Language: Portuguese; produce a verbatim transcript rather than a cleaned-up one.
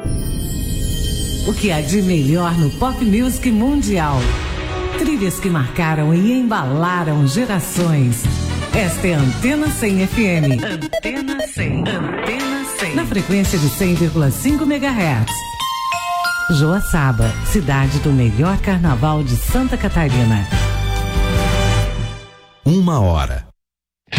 O que há de melhor no pop music mundial? Trilhas que marcaram e embalaram gerações. Esta é a Antena cem F M. Antena cem. Antena cem. Na frequência de cem vírgula cinco megahertz. Joaçaba, cidade do melhor carnaval de Santa Catarina. Uma hora